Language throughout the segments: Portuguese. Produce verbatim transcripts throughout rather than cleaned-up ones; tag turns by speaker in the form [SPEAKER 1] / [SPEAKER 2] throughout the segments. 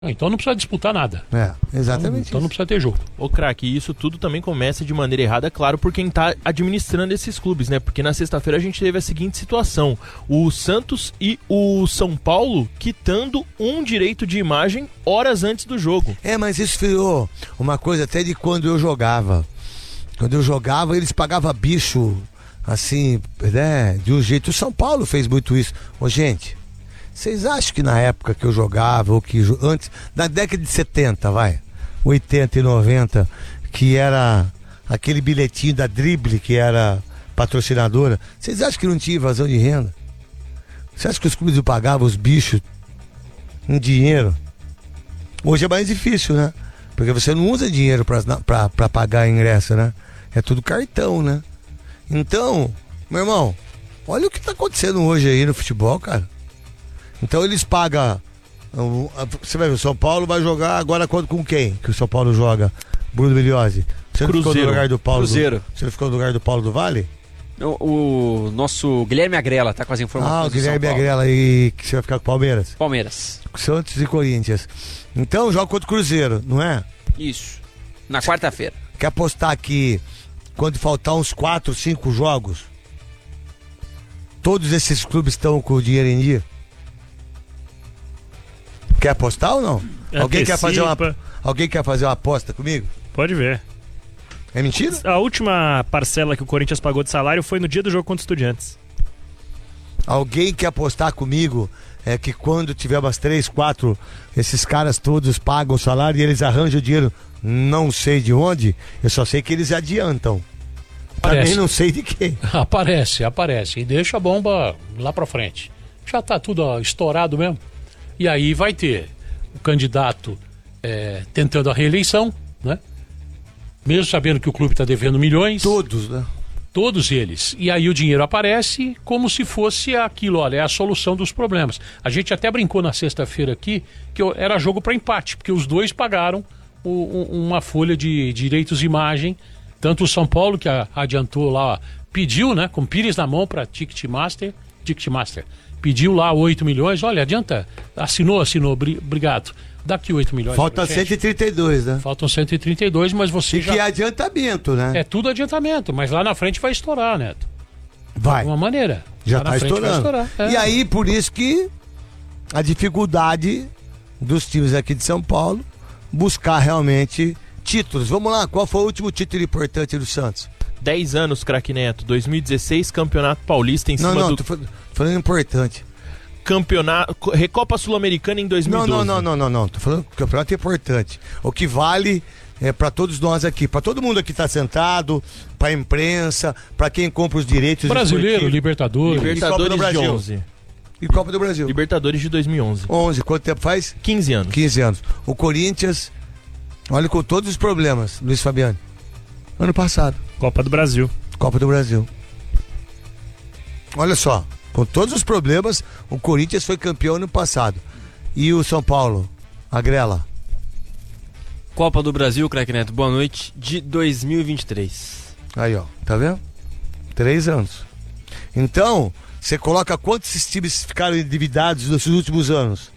[SPEAKER 1] Então não precisa disputar nada.
[SPEAKER 2] É, exatamente.
[SPEAKER 1] Então, então não precisa ter jogo.
[SPEAKER 3] Ô, craque, e isso tudo também começa de maneira errada, claro, por quem tá administrando esses clubes, né? Porque na sexta-feira a gente teve a seguinte situação: o Santos e o São Paulo quitando um direito de imagem horas antes do jogo.
[SPEAKER 2] É, mas isso virou uma coisa até de quando eu jogava. Quando eu jogava, eles pagavam bicho, assim, né? De um jeito. O São Paulo fez muito isso. Ô, gente, vocês acham que na época que eu jogava, ou que antes, na década de setenta, vai, oitenta e noventa, que era aquele bilhetinho da Drible, que era patrocinadora, vocês acham que não tinha evasão de renda? Você acha que os clubes pagavam os bichos em dinheiro? Hoje é mais difícil, né? Porque você não usa dinheiro pra, pra, pra pagar ingresso, né? É tudo cartão, né? Então, meu irmão, olha o que tá acontecendo hoje aí no futebol, cara. Então eles pagam. Você vai ver, o São Paulo vai jogar agora com quem? Que o São Paulo joga? Bruno Milhozzi. Você não ficou no lugar do Paulo?
[SPEAKER 4] Cruzeiro.
[SPEAKER 2] Do, você não ficou no lugar do Paulo do Vale?
[SPEAKER 4] O, o nosso Guilherme Agrela tá com as informações.
[SPEAKER 2] Ah, o Guilherme Agrela, e que você vai ficar com o Palmeiras?
[SPEAKER 4] Palmeiras.
[SPEAKER 2] Santos e Corinthians. Então joga contra o Cruzeiro, não é?
[SPEAKER 4] Isso. Na quarta-feira.
[SPEAKER 2] Quer apostar que quando faltar uns quatro, cinco jogos, todos esses clubes estão com o dinheiro em dia? Quer apostar ou não? Alguém quer, fazer uma, alguém quer fazer uma aposta comigo?
[SPEAKER 5] Pode ver.
[SPEAKER 2] É mentira?
[SPEAKER 5] A última parcela que o Corinthians pagou de salário foi no dia do jogo contra o Estudiantes.
[SPEAKER 2] Alguém quer apostar comigo é que quando tiver umas três, quatro, esses caras todos pagam o salário e eles arranjam o dinheiro, não sei de onde, eu só sei que eles adiantam.
[SPEAKER 1] Aparece.
[SPEAKER 2] Também não sei de quem.
[SPEAKER 1] Aparece, aparece. E deixa a bomba lá pra frente. Já tá tudo ó, estourado mesmo. E aí vai ter o candidato é, tentando a reeleição, né? Mesmo sabendo que o clube está devendo milhões.
[SPEAKER 2] Todos, né?
[SPEAKER 1] Todos eles. E aí o dinheiro aparece como se fosse aquilo, olha, é a solução dos problemas. A gente até brincou na sexta-feira aqui que era jogo para empate, porque os dois pagaram o, um, uma folha de direitos de imagem. Tanto o São Paulo, que a, adiantou lá, pediu, né, com Pires na mão para Ticketmaster, Ticketmaster. Pediu lá oito milhões, olha, adianta, assinou, assinou, obrigado. Daqui oito milhões.
[SPEAKER 2] Falta cento e trinta e dois, né?
[SPEAKER 1] Faltam cento e trinta e dois, mas você
[SPEAKER 2] e
[SPEAKER 1] já...
[SPEAKER 2] que é adiantamento, né?
[SPEAKER 1] É tudo adiantamento, mas lá na frente vai estourar, Neto.
[SPEAKER 2] Vai.
[SPEAKER 1] De alguma maneira.
[SPEAKER 2] Já
[SPEAKER 1] lá
[SPEAKER 2] tá estourando.
[SPEAKER 1] Estourar, é.
[SPEAKER 2] E aí, por isso que a dificuldade dos times aqui de São Paulo buscar realmente títulos. Vamos lá, qual foi o último título importante do Santos?
[SPEAKER 3] dez anos, craque Neto. dois mil e dezesseis, Campeonato Paulista em cima
[SPEAKER 2] não, não,
[SPEAKER 3] do...
[SPEAKER 2] Não, tô falando importante.
[SPEAKER 3] Campeonato... Recopa Sul-Americana em dois mil e doze.
[SPEAKER 2] Não, não, não, não, não, não. Tô falando que o campeonato é importante. O que vale é para todos nós aqui, para todo mundo aqui tá sentado, pra imprensa, para quem compra os direitos.
[SPEAKER 1] Brasileiro, Libertadores.
[SPEAKER 3] Libertadores de onze.
[SPEAKER 2] E Copa do Brasil.
[SPEAKER 3] Libertadores de dois mil e onze.
[SPEAKER 2] onze, quanto tempo faz?
[SPEAKER 3] quinze anos.
[SPEAKER 2] quinze anos. O Corinthians, olha com todos os problemas, Luiz Fabiano. Ano passado.
[SPEAKER 5] Copa do Brasil.
[SPEAKER 2] Copa do Brasil. Olha só, com todos os problemas, o Corinthians foi campeão ano passado. E o São Paulo? Agrela.
[SPEAKER 4] Copa do Brasil, craque Neto, boa noite, de dois mil e vinte e três.
[SPEAKER 2] Aí, ó, tá vendo? Três anos. Então, você coloca quantos esses times ficaram endividados nesses últimos anos?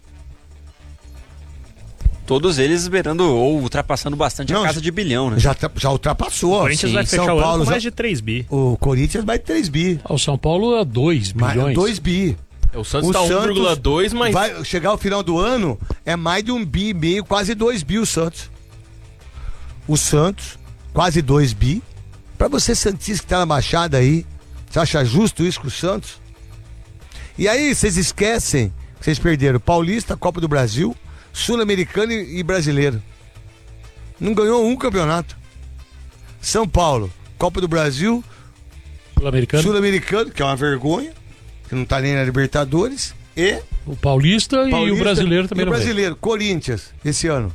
[SPEAKER 4] Todos eles esperando ou ultrapassando bastante
[SPEAKER 2] Não,
[SPEAKER 4] a casa de bilhão, né?
[SPEAKER 2] Já, já ultrapassou.
[SPEAKER 5] O Corinthians
[SPEAKER 2] Sim.
[SPEAKER 5] vai fechar
[SPEAKER 2] São
[SPEAKER 5] o
[SPEAKER 2] Paulo
[SPEAKER 5] ano com mais
[SPEAKER 2] já...
[SPEAKER 5] de três bi.
[SPEAKER 2] O Corinthians vai três bi.
[SPEAKER 1] O São Paulo é dois bilhões.
[SPEAKER 2] dois bi.
[SPEAKER 3] O Santos tá um vírgula dois, mas...
[SPEAKER 2] Vai chegar ao final do ano, é mais de um bi e meio, quase dois bi o Santos. O Santos, quase dois bi. Pra você santista que tá na Baixada aí, você acha justo isso com o Santos? E aí, vocês esquecem que vocês perderam Paulista, Copa do Brasil, Sul-Americano e Brasileiro. Não ganhou um campeonato. São Paulo, Copa do Brasil,
[SPEAKER 1] Sul-Americano,
[SPEAKER 2] Sul-Americano, que é uma vergonha, que não tá nem na Libertadores, e
[SPEAKER 1] o Paulista, Paulista e o Brasileiro também
[SPEAKER 2] e o
[SPEAKER 1] não
[SPEAKER 2] Brasileiro, veio. Corinthians, esse ano.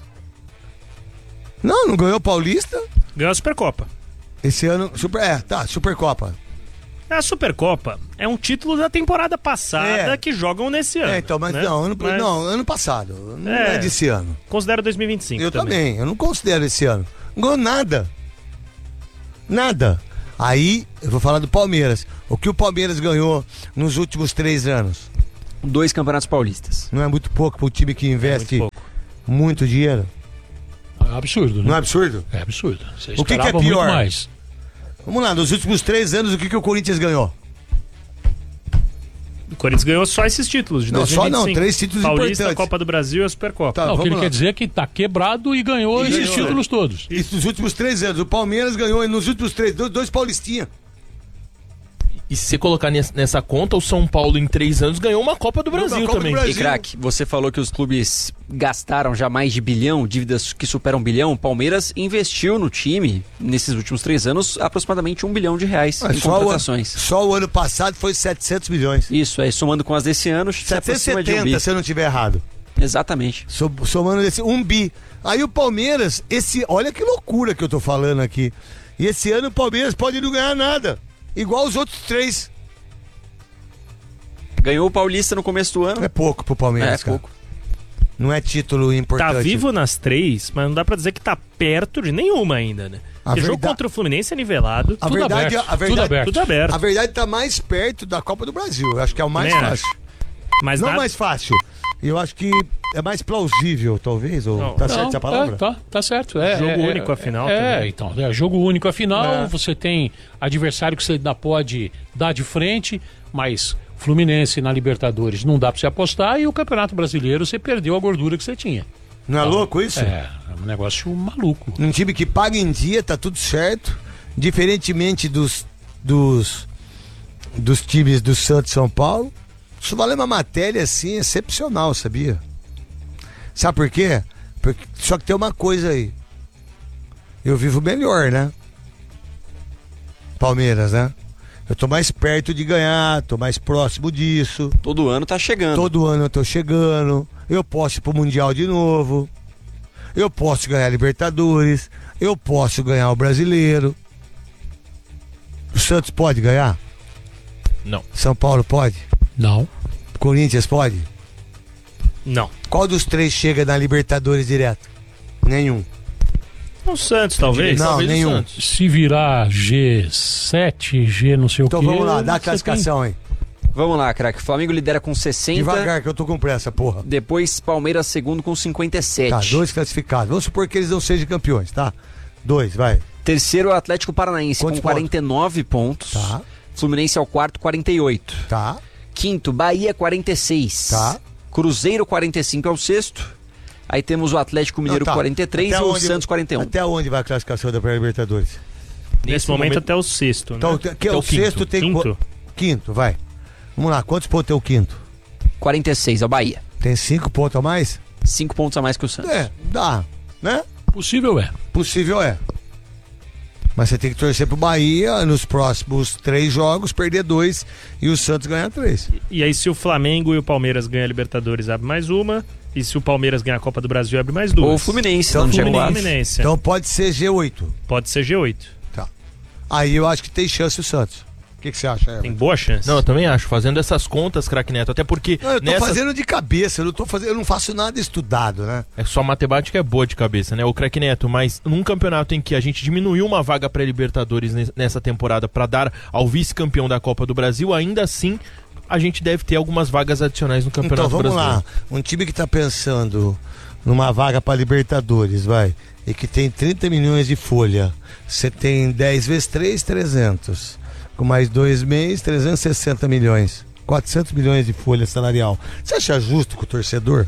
[SPEAKER 2] Não, não ganhou Paulista.
[SPEAKER 5] Ganhou a Supercopa.
[SPEAKER 2] Esse ano, super, é, tá, Supercopa.
[SPEAKER 5] A Supercopa é um título da temporada passada
[SPEAKER 2] é.
[SPEAKER 5] que jogam nesse ano.
[SPEAKER 2] É, então, mas
[SPEAKER 5] né?
[SPEAKER 2] não, ano,
[SPEAKER 5] mas...
[SPEAKER 2] não, ano passado. Não
[SPEAKER 5] é,
[SPEAKER 2] é desse ano.
[SPEAKER 5] Considero dois mil e vinte e cinco.
[SPEAKER 2] Eu
[SPEAKER 5] também.
[SPEAKER 2] também, eu não considero esse ano. Não ganhou nada. Nada. Aí, eu vou falar do Palmeiras. O que o Palmeiras ganhou nos últimos três anos?
[SPEAKER 6] dois campeonatos paulistas.
[SPEAKER 2] Não é muito pouco para um time que investe
[SPEAKER 5] É muito pouco.
[SPEAKER 2] muito dinheiro?
[SPEAKER 1] É absurdo, né?
[SPEAKER 2] Não é absurdo?
[SPEAKER 1] É absurdo. Você
[SPEAKER 2] O que que é
[SPEAKER 1] esperava
[SPEAKER 2] pior?
[SPEAKER 1] muito mais.
[SPEAKER 2] Vamos lá, nos últimos três anos, o que, que o Corinthians ganhou?
[SPEAKER 5] O Corinthians ganhou só esses títulos de
[SPEAKER 2] Não, só
[SPEAKER 5] dois mil e vinte e cinco.
[SPEAKER 2] não, três títulos
[SPEAKER 5] Paulista,
[SPEAKER 2] importantes.
[SPEAKER 5] Copa do Brasil e a Supercopa.
[SPEAKER 2] Tá,
[SPEAKER 1] Não, o que
[SPEAKER 2] vamos
[SPEAKER 1] ele
[SPEAKER 2] lá.
[SPEAKER 1] quer dizer é que tá quebrado e ganhou
[SPEAKER 2] E
[SPEAKER 1] esses
[SPEAKER 2] ganhou,
[SPEAKER 1] títulos todos.
[SPEAKER 2] Isso nos últimos três anos. O Palmeiras ganhou nos últimos três, dois, dois paulistinha.
[SPEAKER 3] E se você colocar nes- nessa conta, o São Paulo em três anos ganhou uma Copa do
[SPEAKER 2] Ganhou
[SPEAKER 3] Brasil
[SPEAKER 2] uma Copa do
[SPEAKER 3] também.
[SPEAKER 2] Brasil.
[SPEAKER 6] E craque, você falou que os clubes gastaram já mais de bilhão, dívidas que superam um bilhão. O Palmeiras investiu no time, nesses últimos três anos, aproximadamente um bilhão de reais
[SPEAKER 2] Mas
[SPEAKER 6] em
[SPEAKER 2] só, o ano,
[SPEAKER 6] contratações.
[SPEAKER 2] só o ano passado foi setecentos milhões.
[SPEAKER 6] Isso, aí somando com as desse ano, se
[SPEAKER 2] setecentos e
[SPEAKER 6] aproxima de um
[SPEAKER 2] setenta,
[SPEAKER 6] bi.
[SPEAKER 2] se eu não estiver errado.
[SPEAKER 6] Exatamente.
[SPEAKER 2] So- Somando esse um bi. Aí o Palmeiras, esse, olha que loucura que eu tô falando aqui. E esse ano o Palmeiras pode não ganhar nada. Igual os outros três.
[SPEAKER 6] Ganhou o Paulista no começo do ano.
[SPEAKER 2] É pouco pro Palmeiras,
[SPEAKER 6] É
[SPEAKER 2] cara.
[SPEAKER 6] pouco.
[SPEAKER 2] Não é título importante.
[SPEAKER 5] Tá vivo nas três, mas não dá pra dizer que tá perto de nenhuma ainda, né?
[SPEAKER 2] A
[SPEAKER 5] Porque jogo
[SPEAKER 2] verdade-
[SPEAKER 5] contra o Fluminense é nivelado.
[SPEAKER 2] A
[SPEAKER 1] Tudo
[SPEAKER 2] verdade,
[SPEAKER 1] aberto,
[SPEAKER 2] a verdade,
[SPEAKER 1] tudo aberto.
[SPEAKER 5] Tudo aberto.
[SPEAKER 2] A verdade tá mais perto da Copa do Brasil. Eu acho que é o mais
[SPEAKER 5] Também
[SPEAKER 2] fácil.
[SPEAKER 5] Mas
[SPEAKER 2] Não
[SPEAKER 5] nada...
[SPEAKER 2] mais fácil. Eu acho que é mais plausível, talvez. Ou
[SPEAKER 5] Não,
[SPEAKER 2] tá
[SPEAKER 5] não,
[SPEAKER 2] certo essa palavra?
[SPEAKER 1] É, tá, tá certo. É,
[SPEAKER 5] Jogo
[SPEAKER 1] é,
[SPEAKER 5] único
[SPEAKER 1] é,
[SPEAKER 5] afinal
[SPEAKER 1] É,
[SPEAKER 5] também.
[SPEAKER 1] então, é jogo único afinal,
[SPEAKER 2] É.
[SPEAKER 1] você tem adversário que você ainda pode dar de frente, mas Fluminense na Libertadores não dá pra você apostar e o Campeonato Brasileiro você perdeu a gordura que você tinha.
[SPEAKER 2] Não é louco isso?
[SPEAKER 1] É, é um negócio maluco.
[SPEAKER 2] Um time que paga em dia, tá tudo certo. Diferentemente dos, dos, dos times do Santos e São Paulo. Isso vale uma matéria assim excepcional, sabia? Sabe por quê? Porque, só que tem uma coisa aí. Eu vivo melhor, né? Palmeiras, né? Eu tô mais perto de ganhar, tô mais próximo disso.
[SPEAKER 6] Todo ano tá chegando.
[SPEAKER 2] Todo ano eu tô chegando. Eu posso ir pro Mundial de novo. Eu posso ganhar a Libertadores. Eu posso ganhar o Brasileiro. O Santos pode ganhar?
[SPEAKER 3] Não.
[SPEAKER 2] São Paulo pode?
[SPEAKER 1] Não.
[SPEAKER 2] Corinthians pode?
[SPEAKER 5] Não.
[SPEAKER 2] Qual dos três chega na Libertadores direto? Nenhum.
[SPEAKER 5] O Santos, talvez.
[SPEAKER 2] Não,
[SPEAKER 3] Talvez o
[SPEAKER 2] nenhum.
[SPEAKER 3] Santos.
[SPEAKER 1] Se virar G sete, G não sei
[SPEAKER 2] Então
[SPEAKER 1] o quê...
[SPEAKER 2] vamos lá, dá a
[SPEAKER 1] você
[SPEAKER 2] classificação aí.
[SPEAKER 6] Vamos lá, craque. Flamengo lidera com sessenta.
[SPEAKER 2] Devagar que eu tô com pressa, porra.
[SPEAKER 6] Depois Palmeiras segundo com cinquenta e sete.
[SPEAKER 2] Tá, dois classificados. Vamos supor que eles não sejam campeões, tá? Dois, vai.
[SPEAKER 6] Terceiro Atlético Paranaense
[SPEAKER 2] Quantos
[SPEAKER 6] com quarenta e nove pontos.
[SPEAKER 2] Tá.
[SPEAKER 6] Fluminense é o quarto, quarenta e oito.
[SPEAKER 2] Tá,
[SPEAKER 6] Quinto, Bahia, quarenta e seis.
[SPEAKER 2] Tá.
[SPEAKER 6] Cruzeiro, quarenta e cinco é o sexto. Aí temos o Atlético Mineiro,
[SPEAKER 2] Não, tá.
[SPEAKER 6] quarenta e três
[SPEAKER 2] Até
[SPEAKER 6] e o
[SPEAKER 2] onde-
[SPEAKER 6] Santos, quarenta e um.
[SPEAKER 2] Até onde vai a classificação da pré-Libertadores?
[SPEAKER 5] Nesse,
[SPEAKER 3] Nesse
[SPEAKER 5] momento,
[SPEAKER 3] momento-
[SPEAKER 5] até o sexto, né?
[SPEAKER 2] Então, que,
[SPEAKER 3] Até
[SPEAKER 2] o,
[SPEAKER 3] o quinto.
[SPEAKER 2] sexto tem...
[SPEAKER 5] Quinto?
[SPEAKER 2] qu- Quinto, vai. Vamos lá, quantos pontos tem o quinto?
[SPEAKER 6] quarenta e seis é o Bahia.
[SPEAKER 2] Tem cinco pontos a mais?
[SPEAKER 6] Cinco pontos a mais que o Santos.
[SPEAKER 2] É, dá, né?
[SPEAKER 1] Possível é.
[SPEAKER 2] Possível é. Mas você tem que torcer pro Bahia nos próximos três jogos, perder dois e o Santos ganhar três.
[SPEAKER 5] E aí, se o Flamengo e o Palmeiras ganham a Libertadores, abre mais uma. E se o Palmeiras ganhar a Copa do Brasil, abre mais duas.
[SPEAKER 6] Ou o Fluminense,
[SPEAKER 2] Então,
[SPEAKER 6] não chega
[SPEAKER 2] Fluminense.
[SPEAKER 6] lá.
[SPEAKER 5] Fluminense.
[SPEAKER 2] Então pode ser G oito.
[SPEAKER 5] Pode ser G oito.
[SPEAKER 2] Tá. Aí eu acho que tem chance o Santos. O que, que você acha, Everton?
[SPEAKER 5] Tem boa chance.
[SPEAKER 3] Não, eu também acho. Fazendo essas contas, craque Neto. Até porque
[SPEAKER 2] Não, eu tô
[SPEAKER 3] nessa...
[SPEAKER 2] fazendo de cabeça, eu não tô fazendo, eu não faço nada estudado, né?
[SPEAKER 3] É só matemática é boa de cabeça, né? O craque Neto, mas num campeonato em que a gente diminuiu uma vaga pré-Libertadores nes- nessa temporada para dar ao vice-campeão da Copa do Brasil, ainda assim a gente deve ter algumas vagas adicionais no
[SPEAKER 2] Então
[SPEAKER 3] Campeonato
[SPEAKER 2] vamos
[SPEAKER 3] Brasileiro.
[SPEAKER 2] lá. Um time que tá pensando numa vaga pra Libertadores, vai, e que tem trinta milhões de folha. Você tem dez vezes três, trezentos. Com mais dois meses, trezentos e sessenta milhões. quatrocentos milhões de folha salarial. Você acha justo com o torcedor?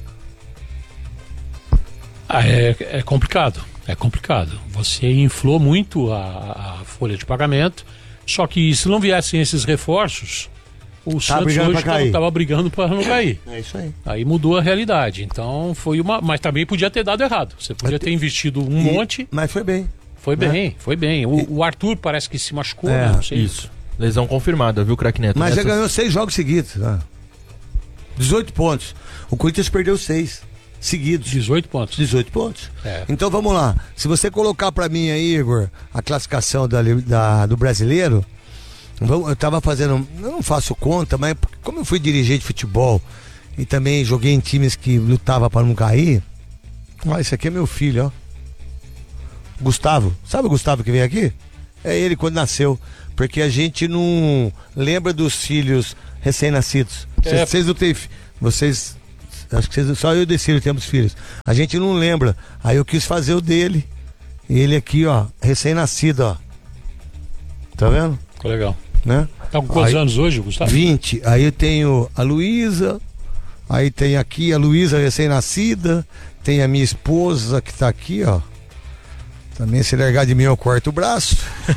[SPEAKER 1] Ah, é, é complicado. É complicado. Você inflou muito a, a folha de pagamento. Só que se não viessem esses reforços, o Santos
[SPEAKER 2] brigando
[SPEAKER 1] hoje
[SPEAKER 2] pra cair.
[SPEAKER 1] estava brigando para não cair.
[SPEAKER 2] É isso aí.
[SPEAKER 1] Aí mudou a realidade. Então foi uma. Mas também podia ter dado errado. Você podia ter investido um monte.
[SPEAKER 2] Mas foi bem.
[SPEAKER 1] Foi
[SPEAKER 2] né?
[SPEAKER 1] bem, foi bem. O, o Arthur parece que se machucou,
[SPEAKER 2] É,
[SPEAKER 1] né? Não sei.
[SPEAKER 3] Isso. Lesão confirmada, viu, craque Neto?
[SPEAKER 2] Mas já
[SPEAKER 3] Nessas-
[SPEAKER 2] ganhou seis jogos seguidos. Né? dezoito pontos. O Corinthians perdeu seis seguidos.
[SPEAKER 1] dezoito pontos.
[SPEAKER 2] dezoito pontos.
[SPEAKER 1] É.
[SPEAKER 2] Então vamos lá. Se você colocar pra mim aí, Igor, a classificação da, li- da- do brasileiro, vamos- eu tava fazendo. Eu não faço conta, mas como eu fui dirigente de futebol e também joguei em times que lutavam pra não cair. Olha, esse aqui é meu filho, ó. Gustavo. Sabe o Gustavo que veio aqui? É ele quando nasceu. Porque a gente não lembra dos filhos recém-nascidos. Vocês,
[SPEAKER 1] É.
[SPEAKER 2] vocês não têm. fi- Vocês. Acho que vocês, só eu e o Decílio temos filhos. A gente não lembra. Aí eu quis fazer o dele. E ele aqui, ó, recém-nascido, ó. Tá vendo?
[SPEAKER 1] Ficou legal.
[SPEAKER 2] Né?
[SPEAKER 1] Tá com quantos
[SPEAKER 2] Aí-
[SPEAKER 1] anos hoje, Gustavo?
[SPEAKER 2] vinte. Aí eu tenho a Luísa. Aí tem aqui a Luísa recém-nascida. Tem a minha esposa que tá aqui, ó. Também se largar de mim eu corto o braço.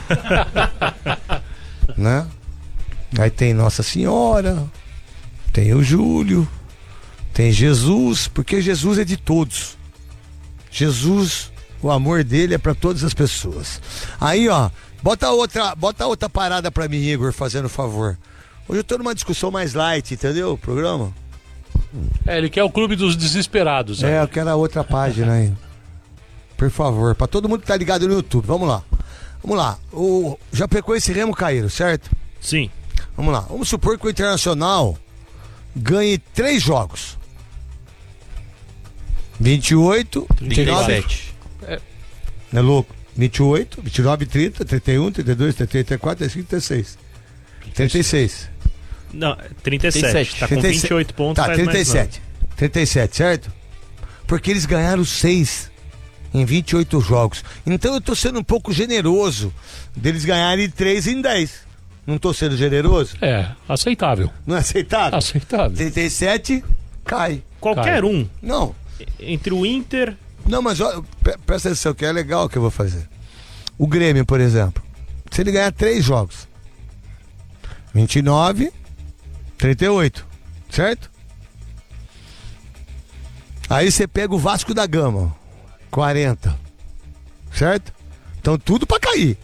[SPEAKER 2] Né? Aí tem Nossa Senhora. Tem o Júlio. Tem Jesus. Porque Jesus é de todos. Jesus, o amor dele é pra todas as pessoas. Aí, ó. Bota outra, bota outra parada pra mim, Igor, fazendo favor. Hoje eu tô numa discussão mais light, entendeu? O programa?
[SPEAKER 1] É, ele quer o clube dos desesperados.
[SPEAKER 2] É,
[SPEAKER 1] né?
[SPEAKER 2] eu quero a outra página aí. Por favor, pra todo mundo que tá ligado no YouTube, vamos lá. Vamos lá. O Chapecoense e Remo caíram, certo?
[SPEAKER 5] Sim.
[SPEAKER 2] Vamos lá. Vamos supor que o Internacional ganhe três jogos. vinte e oito, trinta e nove.
[SPEAKER 3] trinta e sete.
[SPEAKER 2] Não é louco? vinte e oito, vinte e nove, trinta, trinta e um, trinta e dois, trinta e três, trinta e quatro, trinta e cinco, trinta e seis. trinta e seis.
[SPEAKER 5] Não, trinta e sete.
[SPEAKER 3] trinta e sete.
[SPEAKER 5] Tá com vinte e oito pontos.
[SPEAKER 2] Tá,
[SPEAKER 5] faz mais
[SPEAKER 2] trinta e sete. trinta e sete, certo? Porque eles ganharam seis em vinte e oito jogos. Então eu tô sendo um pouco generoso deles ganharem três em dez. Não tô sendo generoso?
[SPEAKER 1] É, aceitável.
[SPEAKER 2] Não é aceitável?
[SPEAKER 1] Aceitável.
[SPEAKER 2] trinta e sete, cai.
[SPEAKER 5] não. Qualquer
[SPEAKER 1] Cara.
[SPEAKER 5] um.
[SPEAKER 2] Não,
[SPEAKER 5] Entre o Inter...
[SPEAKER 2] não, mas ó, pre- presta atenção que é legal o que eu vou fazer. O Grêmio, por exemplo, se ele ganhar três jogos, vinte e nove, trinta e oito, certo? Aí você pega o Vasco da Gama, quarenta, certo? Então tudo pra cair.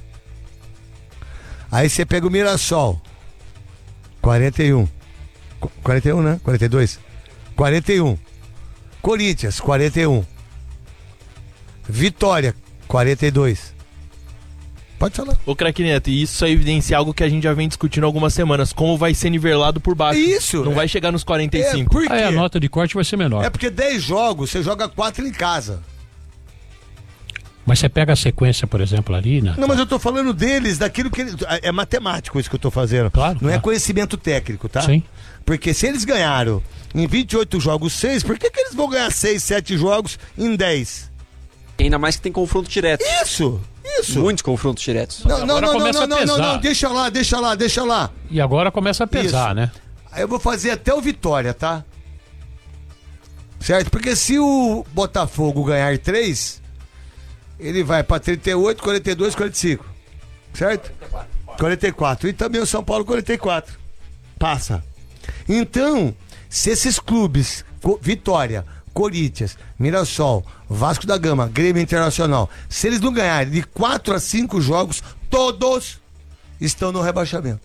[SPEAKER 2] Aí você pega o Mirassol, quarenta e um, Qu- quarenta e um, né? quarenta e dois, quarenta e um. Corinthians, quarenta e um. Vitória, quarenta e dois. Pode falar.
[SPEAKER 3] Ô, Craque Neto, e isso aí evidencia algo que a gente já vem discutindo há algumas semanas. Como vai ser nivelado por baixo.
[SPEAKER 2] Isso.
[SPEAKER 3] Não
[SPEAKER 2] é-
[SPEAKER 3] vai chegar nos quarenta e
[SPEAKER 2] É,
[SPEAKER 3] cinco.
[SPEAKER 2] por quê?
[SPEAKER 1] Aí a nota de corte vai ser menor.
[SPEAKER 2] É porque dez jogos, você joga quatro em casa.
[SPEAKER 1] Mas você pega a sequência, por exemplo, ali, né?
[SPEAKER 2] Não, mas eu tô falando deles, daquilo que eles... É matemático isso que eu tô fazendo.
[SPEAKER 1] Claro,
[SPEAKER 2] Não é
[SPEAKER 1] claro.
[SPEAKER 2] conhecimento técnico, tá?
[SPEAKER 1] Sim.
[SPEAKER 2] Porque se eles ganharam em vinte e oito jogos seis, por que, que eles vão ganhar seis, sete jogos em dez?
[SPEAKER 6] Ainda mais que tem confronto direto.
[SPEAKER 2] Isso, isso.
[SPEAKER 6] Muitos confrontos diretos.
[SPEAKER 2] Não, não,
[SPEAKER 1] Agora
[SPEAKER 2] não, não,
[SPEAKER 1] começa
[SPEAKER 2] não,
[SPEAKER 1] a
[SPEAKER 2] não, não,
[SPEAKER 1] pesar.
[SPEAKER 2] não, deixa lá, deixa lá, deixa lá.
[SPEAKER 1] E agora começa a pesar,
[SPEAKER 2] Isso.
[SPEAKER 1] né?
[SPEAKER 2] Aí eu vou fazer até o Vitória, tá? Certo? Porque se o Botafogo ganhar três, ele vai pra trinta e oito, quarenta e dois, quarenta e cinco. Certo? quarenta e quatro. E também o São Paulo, quarenta e quatro. Passa. Então, se esses clubes, Co- Vitória, Corinthians, Mirassol, Vasco da Gama, Grêmio Internacional, se eles não ganharem de quatro a cinco jogos, todos estão no rebaixamento.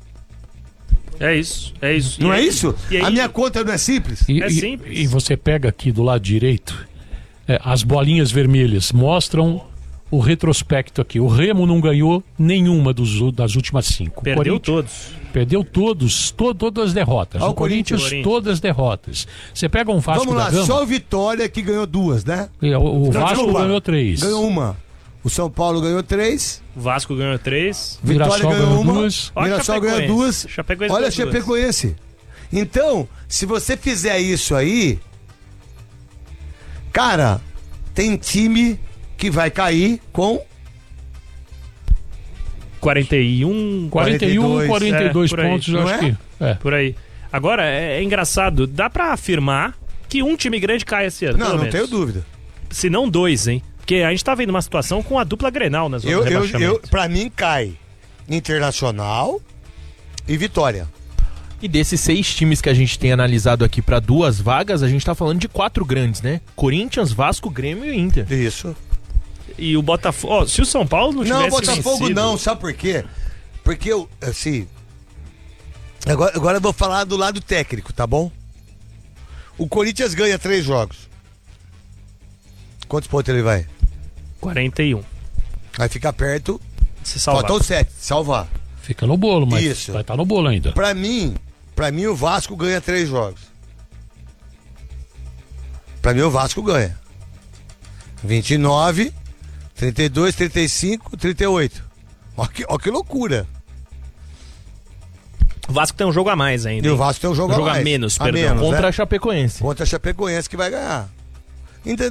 [SPEAKER 5] É isso, é isso.
[SPEAKER 2] Não
[SPEAKER 5] E
[SPEAKER 2] é
[SPEAKER 5] aí-
[SPEAKER 2] isso?
[SPEAKER 5] e aí-
[SPEAKER 2] A minha conta não é simples?
[SPEAKER 1] E,
[SPEAKER 5] É
[SPEAKER 1] e-
[SPEAKER 5] simples.
[SPEAKER 1] e você pega aqui do lado direito, é, as bolinhas vermelhas mostram o retrospecto aqui. O Remo não ganhou nenhuma dos, das últimas cinco.
[SPEAKER 5] Perdeu
[SPEAKER 1] Corinthians-
[SPEAKER 5] todos.
[SPEAKER 1] Perdeu todos, to- todas as derrotas.
[SPEAKER 2] Ah,
[SPEAKER 1] o
[SPEAKER 2] o Corinthians,
[SPEAKER 1] Corinthians, todas as derrotas. Você pega um Vasco
[SPEAKER 2] Vamos lá,
[SPEAKER 1] da Gama,
[SPEAKER 2] só o Vitória que ganhou duas, né?
[SPEAKER 1] é, o, o
[SPEAKER 2] Não,
[SPEAKER 1] Vasco
[SPEAKER 2] desculpa.
[SPEAKER 1] ganhou três.
[SPEAKER 2] Ganhou uma. O São Paulo ganhou três.
[SPEAKER 5] O Vasco ganhou três.
[SPEAKER 1] Mirassol
[SPEAKER 2] Vitória ganhou
[SPEAKER 1] ganhou
[SPEAKER 2] uma.
[SPEAKER 1] duas.
[SPEAKER 5] Olha
[SPEAKER 2] Mirassol ganhou
[SPEAKER 5] Chapecoense.
[SPEAKER 2] duas.
[SPEAKER 5] Chapecoense
[SPEAKER 2] Olha a
[SPEAKER 5] ganhou duas.
[SPEAKER 2] Chapecoense. Então, se você fizer isso aí, cara, tem time que vai cair com
[SPEAKER 5] quarenta e um,
[SPEAKER 1] quarenta e um, quarenta e dois
[SPEAKER 5] é, por aí.
[SPEAKER 1] pontos, eu
[SPEAKER 2] Não
[SPEAKER 1] acho
[SPEAKER 2] é?
[SPEAKER 1] que. É.
[SPEAKER 5] por aí. Agora, é, é engraçado, dá pra afirmar que um time grande cai esse ano,
[SPEAKER 2] Não,
[SPEAKER 5] pelo
[SPEAKER 2] não
[SPEAKER 5] menos.
[SPEAKER 2] tenho dúvida.
[SPEAKER 5] Se não dois, hein? Porque a gente tá vendo uma situação com a dupla Grenal na zona
[SPEAKER 2] Eu,
[SPEAKER 5] do
[SPEAKER 2] eu,
[SPEAKER 5] rebaixamento.
[SPEAKER 2] eu, pra mim cai Internacional e Vitória.
[SPEAKER 3] E desses seis times que a gente tem analisado aqui pra duas vagas, a gente tá falando de quatro grandes, né? Corinthians, Vasco, Grêmio e Inter.
[SPEAKER 2] Isso.
[SPEAKER 5] E o Botafogo... ó, se o São Paulo não
[SPEAKER 2] Não,
[SPEAKER 5] tivesse
[SPEAKER 2] Botafogo
[SPEAKER 5] vencido-
[SPEAKER 2] não, sabe por quê? Porque eu, assim. Agora, agora eu vou falar do lado técnico, tá bom? O Corinthians ganha três jogos. Quantos pontos ele vai?
[SPEAKER 5] quarenta e um.
[SPEAKER 2] Vai ficar perto.
[SPEAKER 5] Se salvar.
[SPEAKER 2] Faltou sete, salvar.
[SPEAKER 1] Fica no bolo, mas
[SPEAKER 2] Isso.
[SPEAKER 1] vai estar no bolo ainda.
[SPEAKER 2] Pra mim, pra mim o Vasco ganha três jogos. Pra mim o Vasco ganha. vinte e nove, trinta e dois, trinta e cinco, trinta e oito. Ó que, ó que loucura.
[SPEAKER 5] O Vasco tem um jogo a mais ainda.
[SPEAKER 2] E o
[SPEAKER 5] hein?
[SPEAKER 2] Vasco tem um jogo
[SPEAKER 5] um
[SPEAKER 2] a
[SPEAKER 5] jogo
[SPEAKER 2] mais.
[SPEAKER 5] a menos,
[SPEAKER 2] A
[SPEAKER 5] perdão.
[SPEAKER 2] menos,
[SPEAKER 3] Contra
[SPEAKER 2] né?
[SPEAKER 3] a Chapecoense.
[SPEAKER 2] Contra a Chapecoense que vai ganhar. Entendeu?